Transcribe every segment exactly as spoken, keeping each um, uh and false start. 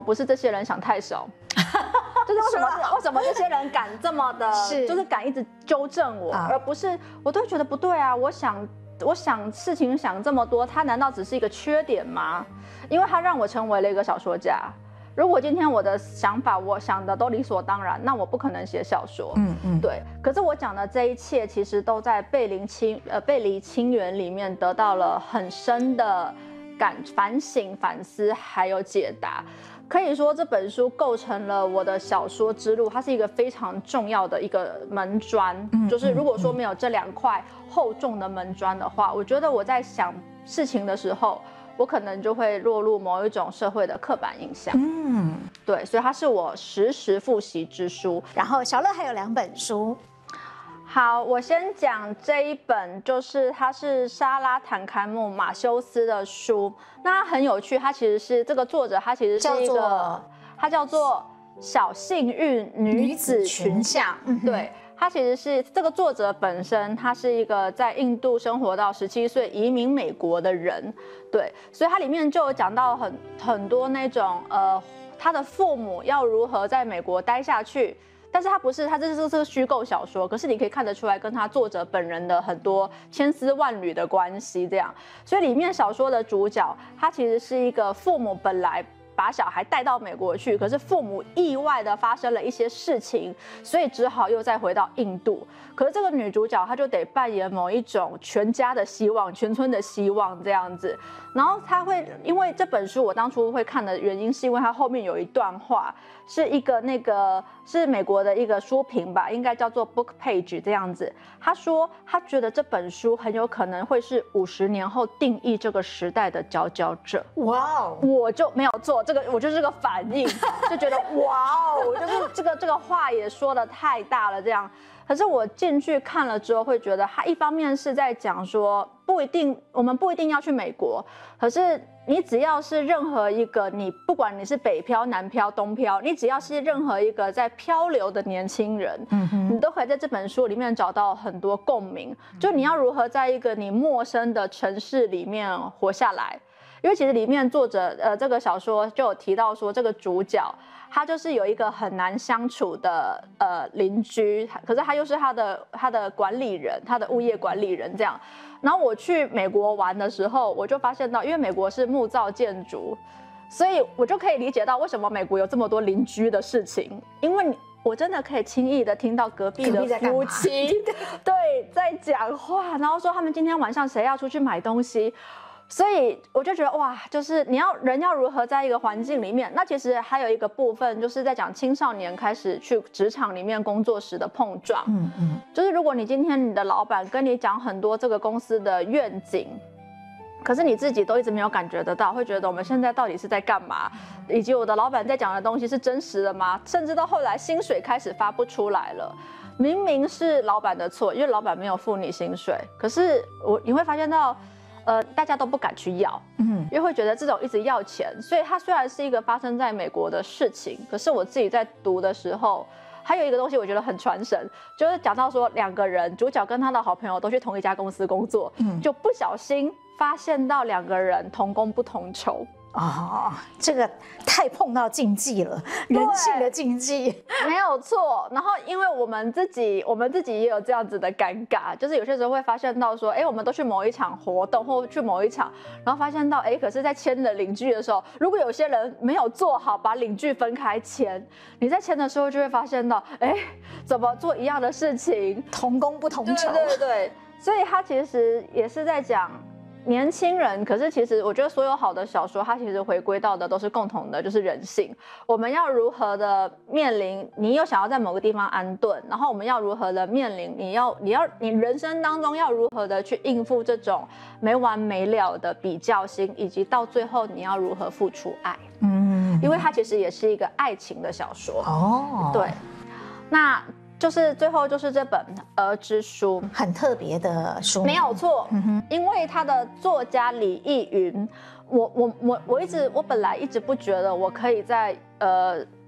不是这些人想太少。就是为什么为什么这些人敢这么的，是就是敢一直纠正我，啊、而不是我都觉得不对啊！我想我想事情想这么多，它难道只是一个缺点吗？因为它让我成为了一个小说家。如果今天我的想法我想的都理所当然，那我不可能写小说。嗯嗯，对。可是我讲的这一切，其实都在背离清呃背离清源里面得到了很深的感反省、反思还有解答。可以说这本书构成了我的小说之路，它是一个非常重要的一个门砖。嗯、就是如果说没有这两块厚重的门砖的话，我觉得我在想事情的时候，我可能就会落入某一种社会的刻板印象。嗯，对，所以它是我时时复习之书。 然后小乐还有两本书。 好，我先讲这一本，就是它是莎拉坦坎姆马修斯的书。那它很有趣，它其实是这个作者，他其实是一个，它叫做小幸运女子群像。嗯、对，它其实是这个作者本身，他是一个在印度生活到十七岁移民美国的人。对，所以它里面就有讲到很很多那种呃，他的父母要如何在美国待下去。但是他不是，他这是这个虚构小说，可是你可以看得出来跟他作者本人的很多千丝万缕的关系，这样。所以里面小说的主角，他其实是一个父母本来把小孩带到美国去，可是父母意外的发生了一些事情，所以只好又再回到印度。可是这个女主角她就得扮演某一种全家的希望、全村的希望这样子。然后她会，因为这本书我当初会看的原因，是因为它后面有一段话，是一个那个是美国的一个书评吧，应该叫做 Book Page 这样子。他说他觉得这本书很有可能会是五十年后定义这个时代的佼佼者。哇哦！我就没有做这个，我就是这个反应，就觉得哇哦，就是这个这个话也说得太大了这样。可是我进去看了之后，会觉得他一方面是在讲说，不一定我们不一定要去美国，可是你只要是任何一个你，不管你是北漂、南漂、东漂，你只要是任何一个在漂流的年轻人，嗯哼，你都可以在这本书里面找到很多共鸣。就你要如何在一个你陌生的城市里面活下来。因为其实里面作者呃这个小说就有提到说，这个主角他就是有一个很难相处的呃邻居，可是他又是他的他的管理人，他的物业管理人这样。然后我去美国玩的时候，我就发现到，因为美国是木造建筑，所以我就可以理解到为什么美国有这么多邻居的事情，因为我真的可以轻易的听到隔壁的夫妻对在讲话，然后说他们今天晚上谁要出去买东西。所以我就觉得哇，就是你要人要如何在一个环境里面，那其实还有一个部分就是在讲青少年开始去职场里面工作时的碰撞。嗯嗯，就是如果你今天你的老板跟你讲很多这个公司的愿景，可是你自己都一直没有感觉得到，会觉得我们现在到底是在干嘛，以及我的老板在讲的东西是真实的吗？甚至到后来薪水开始发不出来了。明明是老板的错，因为老板没有付你薪水，可是我你会发现到。呃，大家都不敢去要，嗯，因为会觉得这种一直要钱，所以它虽然是一个发生在美国的事情，可是我自己在读的时候，还有一个东西我觉得很传神，就是讲到说两个人，主角跟他的好朋友都去同一家公司工作，嗯，就不小心发现到两个人同工不同酬。 哦，这个太碰到禁忌了，人性的禁忌， 没有错。然后，因为我们自己，我们自己也有这样子的尴尬，就是有些时候会发现到说，哎，我们都去某一场活动或去某一场，然后发现到，哎，可是在签的领据的时候，如果有些人没有做好把领据分开签，你在签的时候就会发现到，哎，怎么做一样的事情， 同工不同酬。 对对对，所以他其实也是在讲。年轻人，可是其实我觉得所有好的小说，它其实回归到的都是共同的，就是人性。我们要如何的面临，你又想要在某个地方安顿，然后我们要如何的面临，你要你要你人生当中要如何的去应付这种没完没了的比较心，以及到最后你要如何付出爱。嗯，因为它其实也是一个爱情的小说。哦，对，那。就是最后就是这本《儿之书》， 很特别的书， 没有错。嗯哼，因为他的作家李逸云，我我我我一直我本来一直不觉得我可以在呃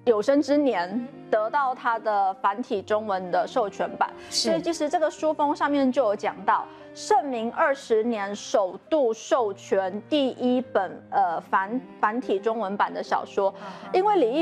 有生之年得到它的繁体中文的授权版，所以其实这个书封上面就有讲到。圣明二十年首度授权第一本呃繁繁体中文版的小说，因为李